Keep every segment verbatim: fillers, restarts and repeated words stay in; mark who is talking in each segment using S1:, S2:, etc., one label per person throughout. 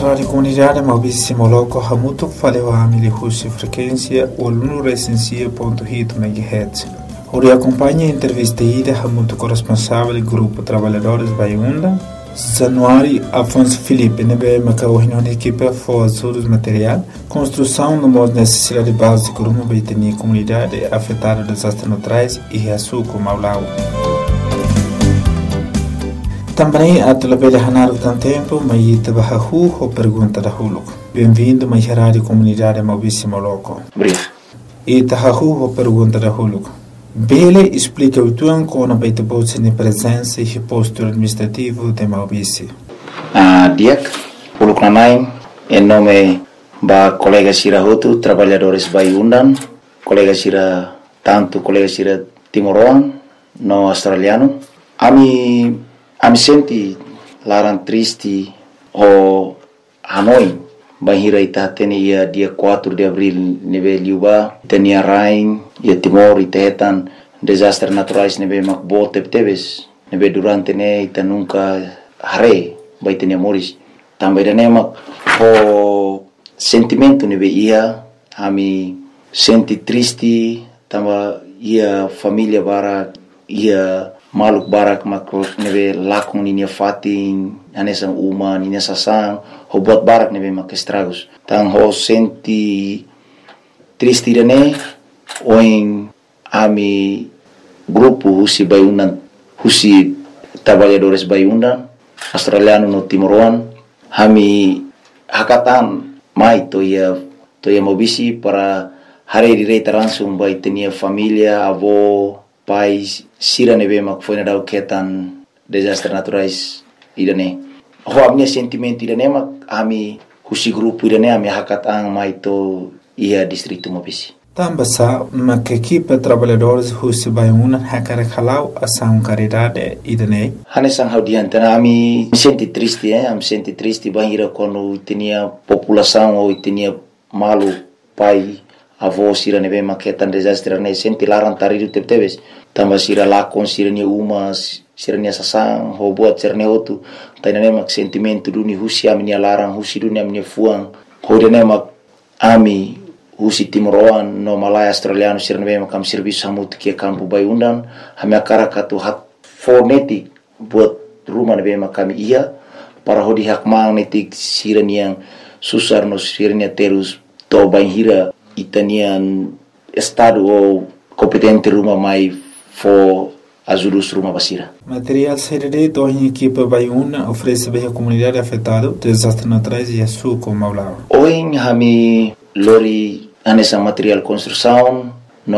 S1: rádio comunidade Maurício Loco Hamuto falou a milihussi frequência ouluno recensia ponto oito megahertz. Ori acompanha a entrevista ida Hamuto corresponsável do grupo Trabalhadores Baiunda, Januário Afonso Felipe, nebe macaohino na equipe for todos material, construção no modo necessidade básica de uma baitania comunidade afetada dos desastres naturais e açúcar Maulau. Também a telebelha Hanaro tem tempo, mas ita bahahu ou pergunta da Huluk. Bem-vindo mais rádio comunidade Maurício Loco.
S2: Obrigado.
S1: Ita hahu ou pergunta da Huluk. Bele explica o tuan com a baita bolsa de presença e posto administrativo de Maurício.
S2: Ah, diak, Huluk Nanai, em nome da colega Sira Hotu, trabalhadores Baiundan, colega Sira, tanto colega Sira Timoroan, no australiano. Ami Ami senti larang triste o Hanoi bahira ita teni ia dia quatro de abril neve liuba tenia rain ia Timor ita hetan desastre naturais neve makbo tebes neve durante ne ita nunca hare bai tenia moris também ne mak o sentimento neve ia ami senti triste tamba ia família bara ia maluk barak makro neve lakung ninia fatin anesa uma ninia sasang ho buat barak neve mak estragos tang ho senti triste dene oing ami grupo husi Baiundan husi trabalhadores Baiundan australiano no Timoroan hami hakatan mai to ia to ia mobisi para hari direita langsung bai tenia família avó pais sira neve mak foi na ketan desastre naturais idane ho amnya sentimento idane mak ami husi grupo idane ami hakatang mai to ia distrito Mobisi
S1: tambasa mak equipe trabalhadores husi Baiundan hakara khalau asam caridade idane
S2: hanesang haudiante ami senti triste eh am senti triste bahira quando tinha população ou tinha malu pai avó sira neve maketan desastre ne senti larang taridu tebes tamba sira lakon sira ni uma sira ni sasang ho buat sira ne otu tainane mak sentimento duni husi ami ni larang husi duni ami fuang ho dene mak ami husi Timoroan no Malaya australiano sira neve mak am serviço hamut ke campo Baiundan hami akara katu hak fonetik buat rumah neve mak kami ia para hodi hak magnetik sira ni yang susar no sira ni terus to baihira itanian estado ou competente rumah mai for ajudus rumah basira.
S1: Material serede to em equipe Baiundan oferece bem a comunidade afetada desastres naturais e açúcar Maulau.
S2: Oin hami lori anessa material construção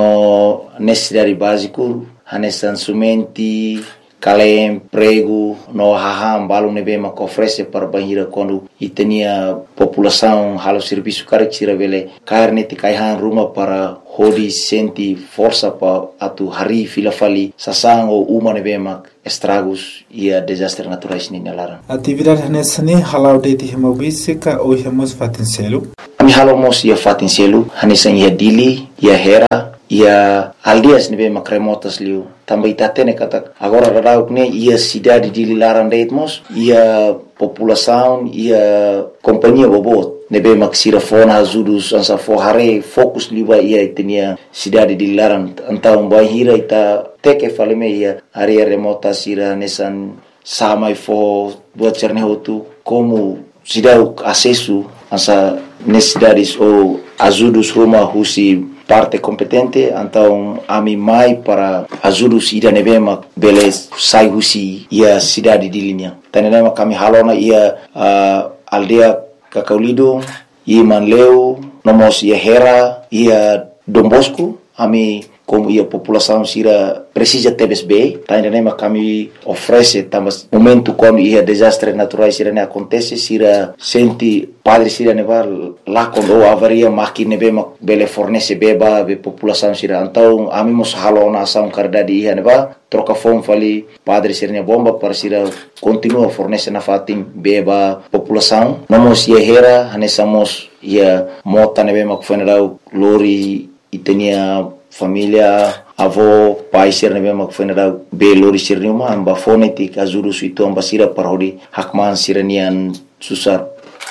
S2: no necessidade básico anessa sumenti kalem prego no haham balung nebe mak oferece para bahira quando itenia população halo serviço caricira vele carne ti kaihan rumah para hodi senti força pa atu hari fila fali sasang o uma nebe mak estragos ia desastre naturais ni nalara
S1: atividade nessa ne halau de ti Mobisi ka o hemos fatincelo
S2: ami halo mos ia fatincelo hanesa ia dili ia hera ia aldias nebe mak remotas liu também tatene kata agora rarauk ne ia cidade de Lilaran Deitmos ia população ia companhia bobot nebe maksira fona azudus ansa forhare fokus liba ia tenia cidade de Lilaran então bahira ita teke faleme ia area remota sira nesan samai fo buat cerne hotu como cidade acesso ansa necessidades ou azudus rumah husi parte competente então ami mai para ajudus ida nebema beles sai husi ia cidade de linha tanema kami halona ia uh, aldea Kakaulido ia Manleu nomos ia Hera ia Dom Bosco ami como ia população sira precisa tebes bem tanema kami oferece tamas momento quando ia desastre naturais sira ne acontece sira senti padre sira neva lá quando avaria máquina nebe bele fornece beba be população sira então ami mos halona ação cardade ia neva troca fome fali padre sira ne bomba para sira continua fornece na fatim beba população nomos ia Hera hanesamos ia mota nebe mak funeral lori e tinha família avó pai ser nebe mak funeral be lori sir numa amba fonetik azuru suito amba sira parodi hakman siranian susar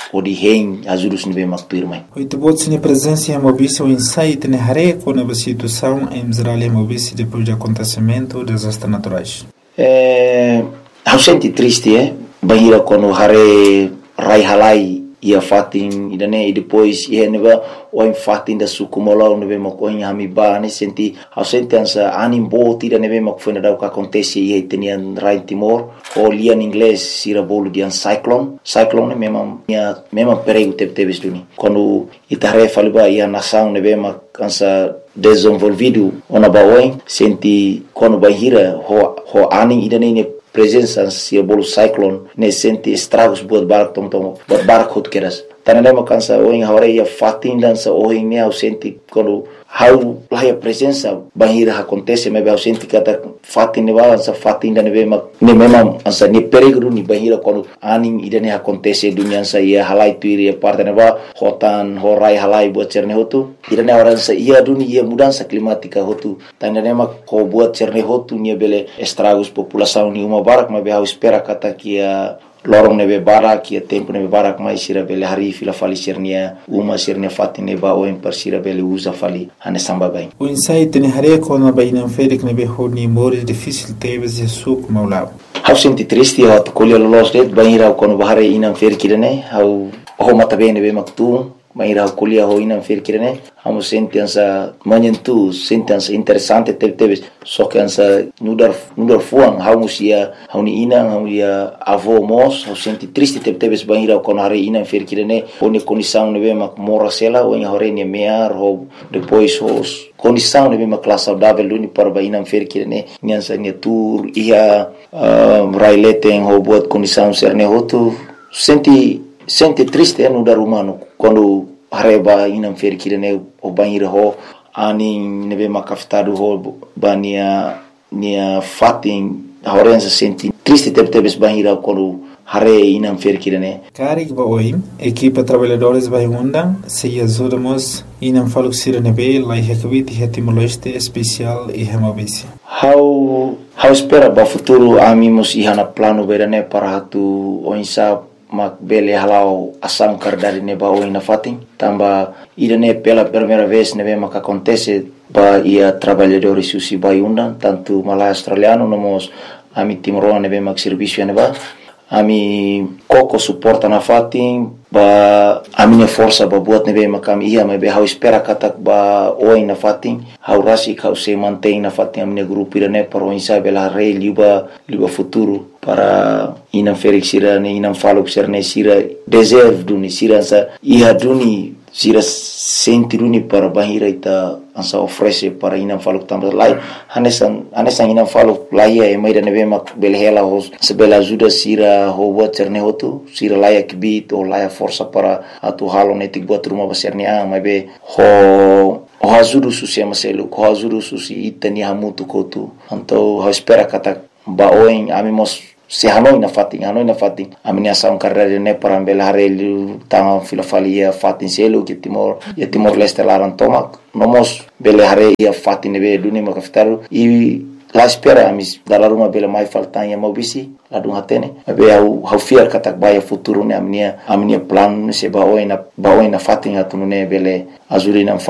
S2: o di hen ajudos nebe makpirmai.
S1: Oito bots ni presença em Mobice o insight ne hare com a situação em Israel e Mobice depois do acontecimento dos desastres naturais.
S2: É, eu senti triste, é, bahira quando hare rai halai ia fatin idane e depois ia neba o em fatin da sukumolau nebe makoin hamiba ne senti eu senti ansa animbo tira nebe makfoi na dau que acontece ia tenian rai Timor o lia em inglês sira bolo dian cyclone cyclone memang minha memang perigo teve teve duni quando itare faliba ia nação nebe mak ansa desenvolvido ona baoin senti quando bahira ho ho aning idane ne presença se bolo cyclone ne senti estragos buat barak tom tom buat barak hot keras tanane makansa oing hore ia fatin dan sa oing ne au senti quando how lá a presença bahira acontece mas eu senti kata fatin ne balan sa fatin dan ne mak ne memang ansa ni perigo ni bahira quando aning idane acontece dunia sa ia halai tuiri parte ne ba hotan horai halai buat cerne hotu idane orang sa ia dunia ia mudança climática hotu tanane mak ko buat cerne hotu ni bele estragos população ni uma barak mas eu espera kata kia lorong nebe barak kia tempo nebe barak mai sira bele hari fila fali sirnia uma sirnia fati neba o em sira bele usa fali hane samba bem
S1: o insight ne hare com a baina ferik nebe honi mores difícil teve se suco maulao
S2: eu senti triste eu colher los det baira quando bahare inam ferik ne eu o mata bem nebe maktu baira colher ho inam ferik ne eu senti ansa manhentu senti ansa interessante teve teve só que ansa nudar nudar fuang eu musia eu ni inam eu ia avô mos eu senti triste teve teve baira quando hare inam ferik ne oni condição nebe mak mora sela o em hore ne mear ho depois os condição nebe mak classe saudável duni para baina ferik ne nyansa ne tour ia railete em ho buat condição serne hotu senti senti triste no dar humano quando hareba inam ferik ne o banheiro ho ani nebe mak aftado ho bania nia fatin horenza senti triste teve teve banheiro quando hare inam ferik ne
S1: Karik ba oi equipa trabalhadores vai undang se ajudamos inam faluk sira nebe lai hekvit hetimoleste especial e hemabisi
S2: how how espera ba futuro amimos ihana plano berane para hatu oinsa mak bele halau asam kardari ne ba oina fatin tamba idane pela primeira vez nebe mak acontece ba ia trabalhadores susi ba undang tanto malai australiano nomos ami timoroa nebe mak serviço ne ba ami koko suporta na fatin ba amine força ba buat nebe makam ia me be how espera katak ba oi na fatin how rasi how se mantém na fatin amine grupo irane para insa bela rei liba liba futuro para inam ferik sira ne inam falok serne sira deserve duni sira sa ia duni sira senti duni para bahira ita ansa oferece para inam falok tambah lai hanesan hanesan inam falok lai e mai nebe mak belhela hos sebela ajuda sira ho buat serne hotu sira lai akbit o lai força para atu halo netik buat rumah besarnya ah mai be ho o ajuda susi amaselu ho ajuda susi itani hamutu kotu anto ho espera kata ba oin amimos se hanoi na fatin hanoi na fatin amini asam carreira ne para bela harelu tanga filafalia fatin selo que timor e timor leste laran tomak nomos bela hareia fatin be duni makaftaru e la espera amis dalar uma bela mai faltan ya mobisi la dun hatene be au hau fiar katak baya futuro ne amnia amnia plan se ba oina ba oina fatin atunu ne bele azurina